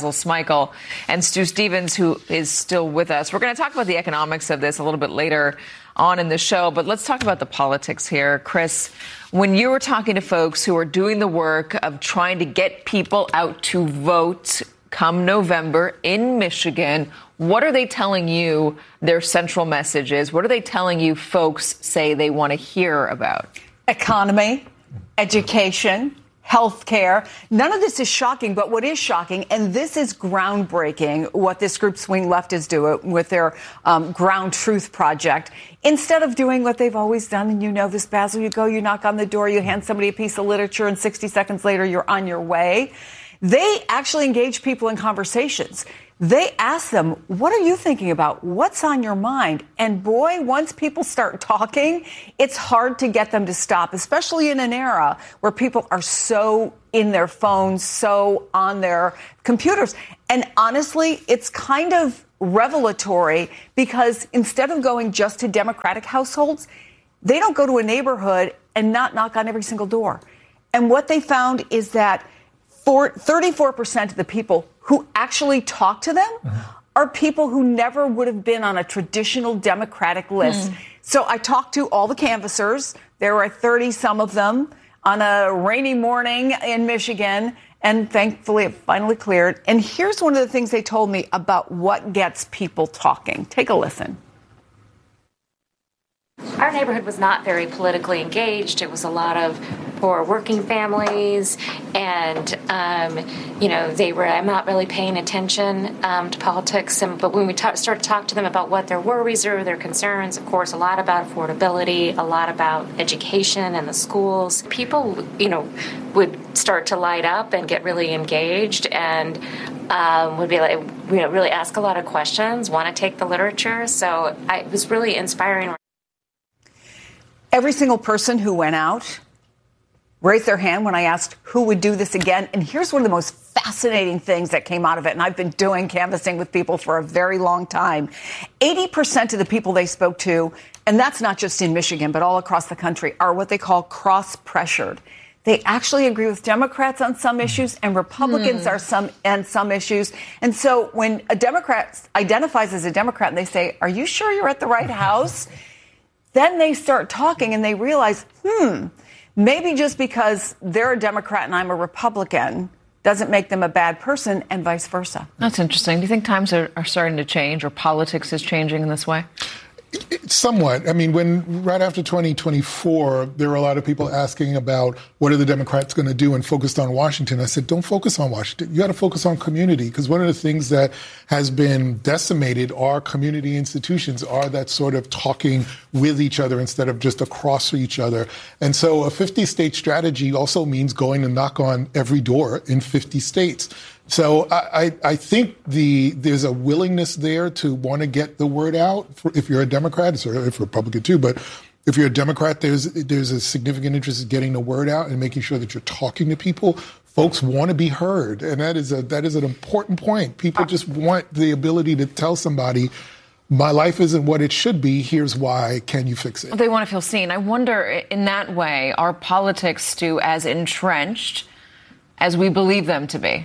Basil Smikle and Stu Stevens, who is still with us. We're going to talk about the economics of this a little bit later on in the show, but let's talk about the politics here. Chris, when you were talking to folks who are doing the work of trying to get people out to vote come November in Michigan, what are they telling you their central message is? What are they telling you folks say they want to hear about? Economy, education, health care. None of this is shocking, but what is shocking, and this is groundbreaking, what this group Swing Left is doing with their Ground Truth Project. Instead of doing what they've always done, and you know this, Basil, you go, you knock on the door, you hand somebody a piece of literature, and 60 seconds later, you're on your way. They actually engage people in conversations. They ask them, what are you thinking about? What's on your mind? And boy, once people start talking, it's hard to get them to stop, especially in an era where people are so in their phones, so on their computers. And honestly, it's kind of revelatory because instead of going just to Democratic households, they don't go to a neighborhood and not knock on every single door. And what they found is that 34% of the people who actually talk to them are people who never would have been on a traditional Democratic list. So I talked to all the canvassers. There were 30 some of them on a rainy morning in Michigan, and thankfully it finally cleared. And here's one of the things they told me about what gets people talking. Take a listen. Our neighborhood was not very politically engaged. It was a lot of poor working families, and they were. I'm not really paying attention to politics. But when we started to talk to them about what their worries or their concerns, of course, a lot about affordability, a lot about education and the schools. People, would start to light up and get really engaged, and would be like, really ask a lot of questions, want to take the literature. So it was really inspiring. Every single person who went out raised their hand when I asked who would do this again. And here's one of the most fascinating things that came out of it. And I've been doing canvassing with people for a very long time. 80% of the people they spoke to, and that's not just in Michigan, but all across the country, are what they call cross-pressured. They actually agree with Democrats on some issues and Republicans are some issues. And so when a Democrat identifies as a Democrat and they say, are you sure you're at the right house? Then they start talking and they realize, maybe just because they're a Democrat and I'm a Republican doesn't make them a bad person, and vice versa. That's interesting. Do you think times are starting to change, or politics is changing in this way? Somewhat. I mean, right after 2024, there were a lot of people asking about what are the Democrats going to do and focused on Washington. I said, don't focus on Washington. You got to focus on community, because one of the things that has been decimated are community institutions, are that sort of talking with each other instead of just across each other. And so a 50-state strategy also means going to knock on every door in 50 states. So I think there's a willingness there to want to get the word out if you're a Democrat, or if Republican too, but if you're a Democrat, there's a significant interest in getting the word out and making sure that you're talking to people. Folks want to be heard, and that is an important point. People just want the ability to tell somebody, my life isn't what it should be. Here's why. Can you fix it? They want to feel seen. I wonder, in that way, are politics, Stu, as entrenched as we believe them to be?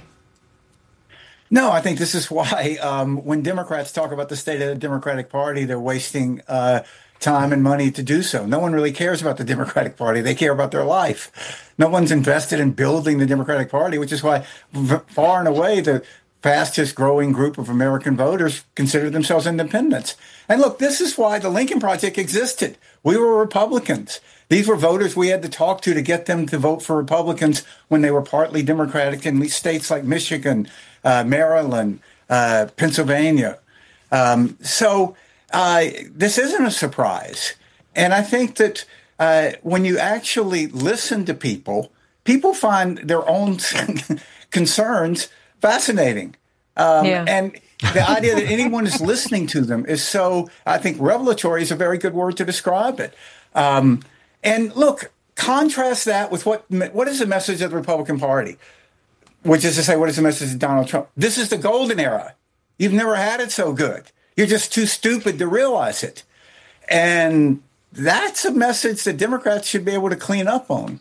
No, I think this is why when Democrats talk about the state of the Democratic Party, they're wasting time and money to do so. No one really cares about the Democratic Party. They care about their life. No one's invested in building the Democratic Party, which is why far and away the fastest growing group of American voters consider themselves independents. And look, this is why the Lincoln Project existed. We were Republicans. These were voters we had to talk to get them to vote for Republicans when they were partly Democratic in states like Michigan, Maryland, Pennsylvania. So this isn't a surprise. And I think that when you actually listen to people, people find their own concerns fascinating. And the idea that anyone is listening to them is so, I think, revelatory is a very good word to describe it. And look, contrast that with what is the message of the Republican Party? Which is to say, what is the message of Donald Trump? This is the golden era. You've never had it so good. You're just too stupid to realize it. And that's a message that Democrats should be able to clean up on.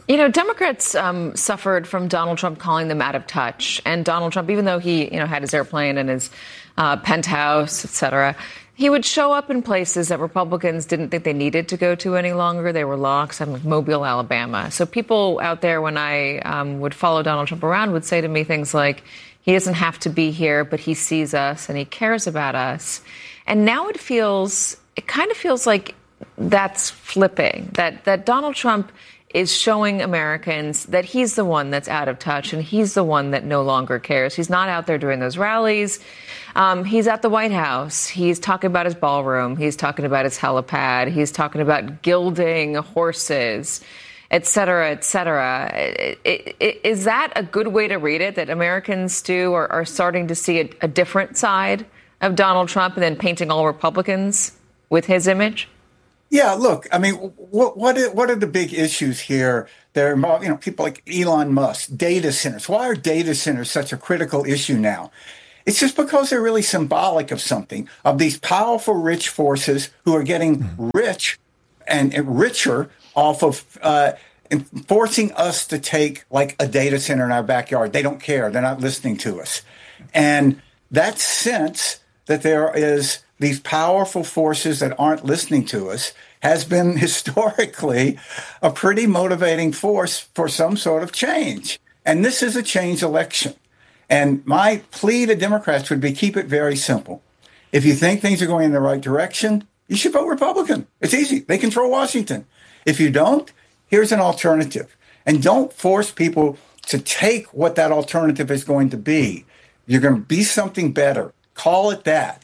You know, Democrats suffered from Donald Trump calling them out of touch. And Donald Trump, even though he, had his airplane and his penthouse, et cetera, he would show up in places that Republicans didn't think they needed to go to any longer. They were locked. I'm like Mobile, Alabama. So people out there, when I would follow Donald Trump around, would say to me things like, he doesn't have to be here, but he sees us and he cares about us. And now it kind of feels like that's flipping, that Donald Trump is showing Americans that he's the one that's out of touch and he's the one that no longer cares. He's not out there doing those rallies. He's at the White House. He's talking about his ballroom. He's talking about his helipad. He's talking about gilding horses, et cetera, et cetera. Is that a good way to read it, that Americans are starting to see a different side of Donald Trump and then painting all Republicans with his image? Yeah, look, I mean, what are the big issues here that are involved, people like Elon Musk, data centers? Why are data centers such a critical issue now? It's just because they're really symbolic of something, of these powerful, rich forces who are getting rich and richer off of forcing us to take like a data center in our backyard. They don't care. They're not listening to us. And that sense that there is these powerful forces that aren't listening to us has been historically a pretty motivating force for some sort of change. And this is a change election. And my plea to Democrats would be keep it very simple. If you think things are going in the right direction, you should vote Republican. It's easy. They control Washington. If you don't, here's an alternative. And don't force people to take what that alternative is going to be. You're going to be something better. Call it that.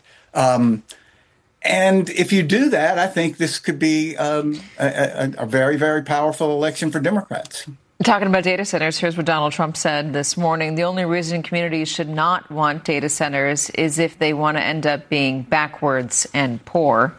And if you do that, I think this could be a very, very powerful election for Democrats. Talking about data centers, here's what Donald Trump said this morning. The only reason communities should not want data centers is if they want to end up being backwards and poor.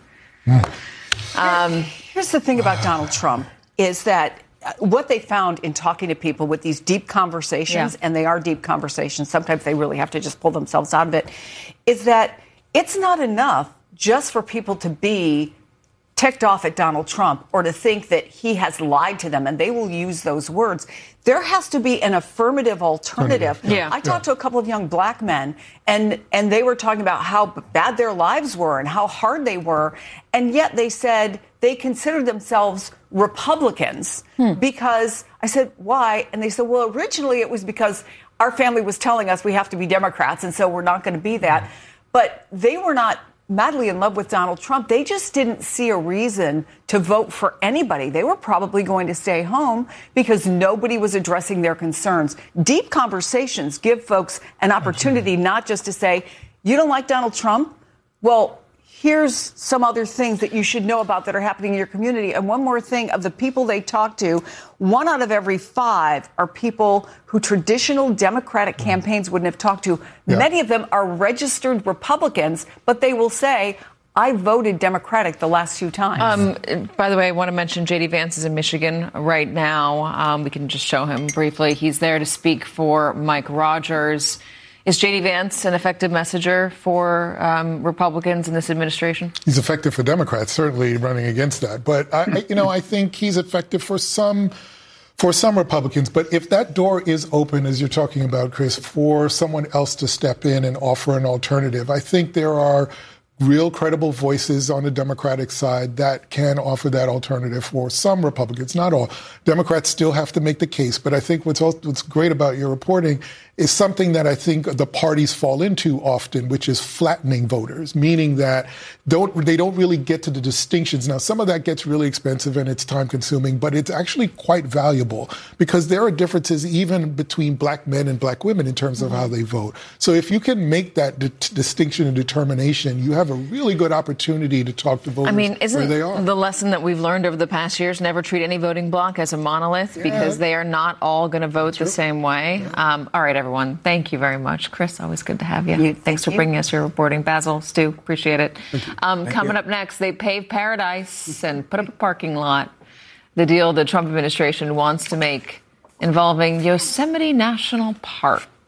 Here's the thing about Donald Trump is that what they found in talking to people with these deep conversations, and they are deep conversations, sometimes they really have to just pull themselves out of it, is that it's not enough just for people to be ticked off at Donald Trump or to think that he has lied to them, and they will use those words. There has to be an affirmative alternative. I talked to a couple of young black men, and they were talking about how bad their lives were and how hard they were, and yet they said they considered themselves Republicans because I said, why? And they said, well, originally it was because our family was telling us we have to be Democrats, and so we're not going to be that. But they were not madly in love with Donald Trump. They just didn't see a reason to vote for anybody. They were probably going to stay home because nobody was addressing their concerns. Deep conversations give folks an opportunity not just to say, you don't like Donald Trump? Well, here's some other things that you should know about that are happening in your community. And one more thing, of the people they talk to, 1 out of every 5 are people who traditional Democratic campaigns wouldn't have talked to. Many of them are registered Republicans, but they will say, I voted Democratic the last few times. By the way, I want to mention J.D. Vance is in Michigan right now. We can just show him briefly. He's there to speak for Mike Rogers. Is J.D. Vance an effective messenger for Republicans in this administration? He's effective for Democrats, certainly running against that. But I think he's effective for some Republicans. But if that door is open, as you're talking about, Chris, for someone else to step in and offer an alternative, I think there are real credible voices on the Democratic side that can offer that alternative for some Republicans, not all. Democrats still have to make the case, but I think what's great about your reporting is something that I think the parties fall into often, which is flattening voters, meaning that they don't really get to the distinctions. Now, some of that gets really expensive and it's time consuming, but it's actually quite valuable because there are differences even between black men and black women in terms of how they vote. So if you can make that distinction and determination, you have a really good opportunity to talk to voters where they are. The lesson that we've learned over the past years, never treat any voting bloc as a monolith because they are not all going to vote the same way. All right, everyone. Thank you very much. Chris, always good to have you. Thanks for bringing us your reporting. Basil, Stu, appreciate it. Coming up next, they pave paradise and put up a parking lot. The deal the Trump administration wants to make involving Yosemite National Park.